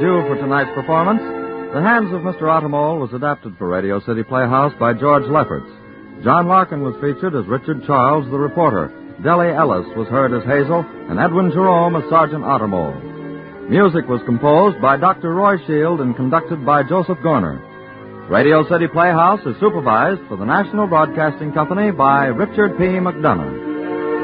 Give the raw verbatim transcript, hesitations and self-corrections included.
Due for tonight's performance, The Hands of Mister Ottermole was adapted for Radio City Playhouse by George Lefferts. John Larkin was featured as Richard Charles, the reporter. Delle Ellis was heard as Hazel, and Edwin Jerome as Sergeant Ottermole. Music was composed by Doctor Roy Shield and conducted by Joseph Gorner. Radio City Playhouse is supervised for the National Broadcasting Company by Richard P. McDonough.